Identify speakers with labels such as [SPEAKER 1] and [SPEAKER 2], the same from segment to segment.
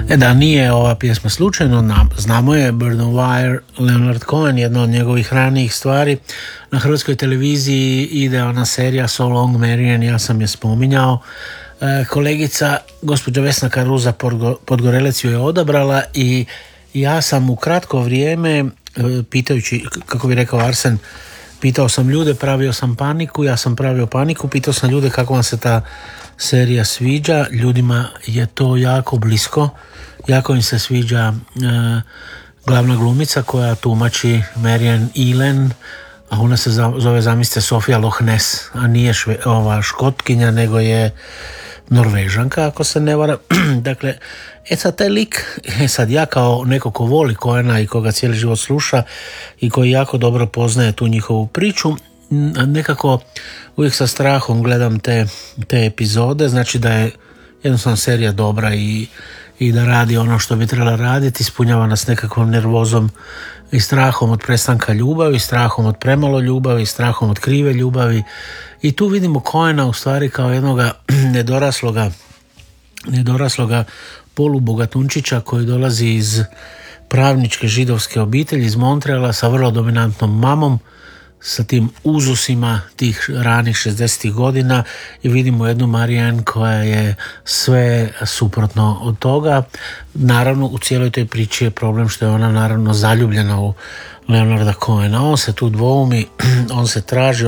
[SPEAKER 1] Da, nije ova pjesma slučajno, znamo je Bird on Wire, Leonard Cohen, jedna od njegovih ranijih stvari. Na hrvatskoj televiziji ide ona serija So Long Marian, ja sam je spominjao. Kolegica, gospođa Vesna Karuza Podgorelec ju je odabrala i ja sam u kratko vrijeme, pitajući, kako bi rekao Arsen, pitao sam ljude, pravio sam paniku, ja sam pravio paniku, pitao sam ljude kako vam se ta serija sviđa. Ljudima je to jako blisko, jako im se sviđa glavna glumica koja tumači Marian Elen, a ona se zove, zamislite, Sofia Loch Ness, a nije Škotkinja, nego je Norvežanka, ako se ne vara. Dakle, sad taj lik, sad ja kao neko ko voli Cohena i koga cijeli život sluša i koji jako dobro poznaje tu njihovu priču, nekako uvijek sa strahom gledam te epizode, znači da je jednostavno serija dobra i da radi ono što bi trebala raditi, ispunjava nas nekakvom nervozom i strahom od prestanka ljubavi, strahom od premalo ljubavi, strahom od krive ljubavi. I tu vidimo Cohena u stvari kao jednoga nedorasloga polubogatunčića koji dolazi iz pravničke židovske obitelji iz Montreala sa vrlo dominantnom mamom, sa tim uzusima tih ranih 60. godina, i vidimo jednu Marianne koja je sve suprotno od toga. Naravno, u cijeloj toj priči je problem što je ona naravno zaljubljena u Leonarda Cohena. On se tu dvoumi, on se traži,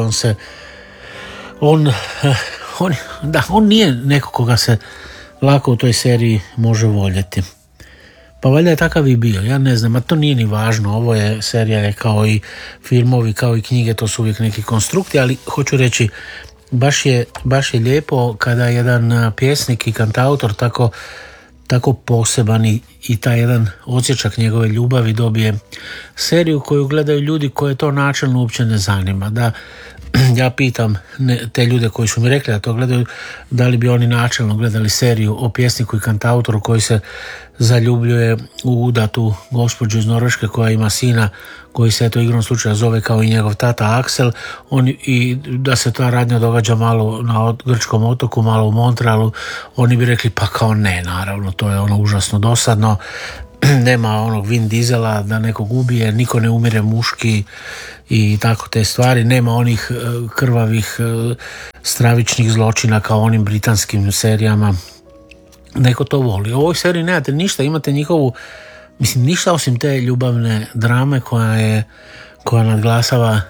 [SPEAKER 1] on nije neko koga se lako u toj seriji može voljeti. Pa valjda je takav i bio, ja ne znam, a to nije ni važno, ovo je serija kao i filmovi, kao i knjige, to su uvijek neki konstrukti, ali hoću reći, baš je lijepo kada jedan pjesnik i kantautor tako poseban i taj jedan odsječak njegove ljubavi dobije seriju koju gledaju ljudi koje to načelno uopće ne zanima. Da, ja pitam te ljude koji su mi rekli da to gledaju, da li bi oni načelno gledali seriju o pjesniku i kantautoru koji se zaljubljuje u udatu gospođu iz Norveške koja ima sina koji se eto igrom slučaja zove kao i njegov tata Axel, i da se ta radnja događa malo na grčkom otoku, malo u Montrealu, oni bi rekli pa kao ne, naravno, to je ono užasno dosadno, nema onog Vin Diesela da nekog ubije, niko ne umire muški i tako te stvari, nema onih krvavih stravičnih zločina kao onim britanskim serijama. Neko to voli. U ovoj seriji nemate ništa, imate njihovu, ništa osim te ljubavne drame koja nadglasava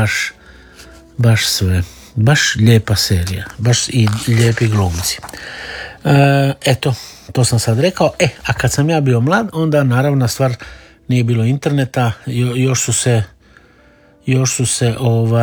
[SPEAKER 1] baš sve. Baš lijepa serija, baš i lijepi glumci. Eto, to sam sad rekao. A kad sam ja bio mlad, onda naravna stvar, nije bilo interneta, još su se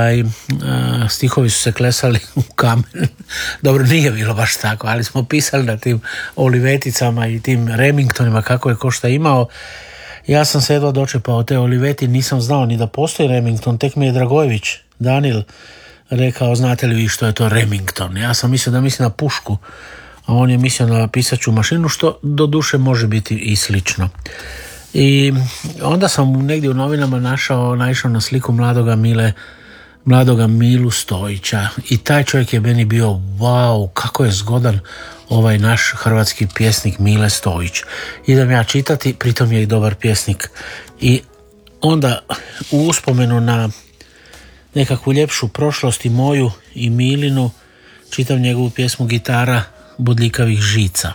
[SPEAKER 1] stihovi su se klesali u kamen. Dobro, nije bilo baš tako, ali smo pisali na tim oliveticama i tim Remingtonima kako je ko šta imao. Ja sam se jedva dočepao te oliveti, nisam znao ni da postoji Remington, tek mi je Dragojević Danil rekao, znate li vi što je to Remington? Ja sam mislio da misli na pušku, a on je mislio na pisaću mašinu, što do duše može biti i slično. I onda sam negdje u novinama naišao na sliku mladoga Milu Stojića i taj čovjek je meni bio wow, kako je zgodan ovaj naš hrvatski pjesnik Mile Stojić. Idem ja čitati, pritom je i dobar pjesnik. I onda u uspomenu na nekakvu ljepšu prošlost i moju i Milinu čitam njegovu pjesmu Gitara bodljikavih žica.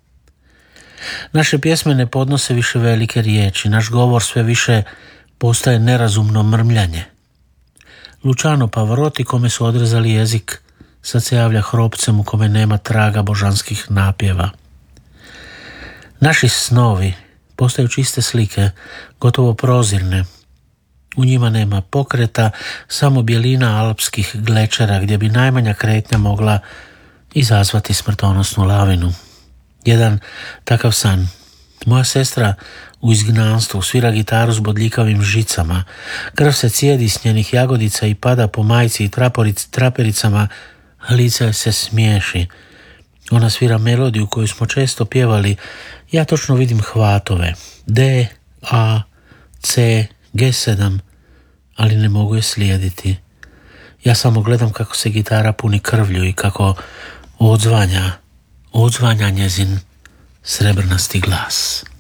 [SPEAKER 1] Naše pjesme ne podnose više velike riječi, naš govor sve više postaje nerazumno mrmljanje. Luciano Pavarotti, kome su odrezali jezik, sad se javlja hropcem u kome nema traga božanskih napjeva. Naši snovi postaju čiste slike, gotovo prozirne. U njima nema pokreta, samo bjelina alpskih glečera gdje bi najmanja kretnja mogla izazvati smrtonosnu lavinu. Jedan takav san. Moja sestra u izgnanstvu svira gitaru s bodljikavim žicama. Krv se cijedi s njenih jagodica i pada po majci i trapericama, a lice se smiješi. Ona svira melodiju koju smo često pjevali. Ja točno vidim hvatove. D, A, C, G7, ali ne mogu je slijediti. Ja samo gledam kako se gitara puni krvlju i kako odzvanja njezin Srebrnasti glas.